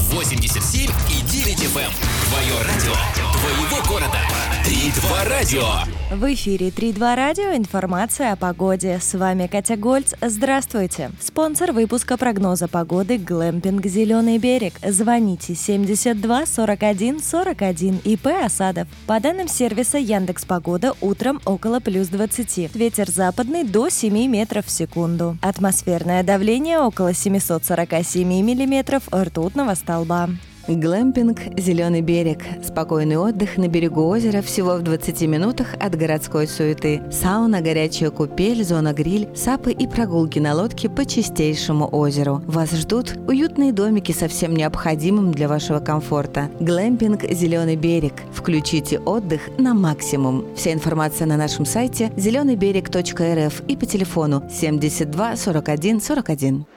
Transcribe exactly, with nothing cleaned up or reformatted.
восемьдесят семь и девять эф эм. Твое радио, твоего города. три два радио. В эфире три два радио. Информация о погоде. С вами Катя Гольц. Здравствуйте. Спонсор выпуска прогноза погоды «Глэмпинг Зеленый берег». Звоните семьдесят два сорок один сорок один. ИП Осадов. По данным сервиса Яндекс.Погода, утром около плюс двадцати. Ветер западный до семи метров в секунду. Атмосферное давление около семьсот сорок семь миллиметров ртутного столба. Глэмпинг «Зеленый берег». Спокойный отдых на берегу озера всего в двадцати минутах от городской суеты. Сауна, горячая купель, зона гриль, сапы и прогулки на лодке по чистейшему озеру. Вас ждут уютные домики со всем необходимым для вашего комфорта. Глэмпинг «Зеленый берег». Включите отдых на максимум. Вся информация на нашем сайте зеленый берег точка эр эф и по телефону семьдесят два сорок один сорок один.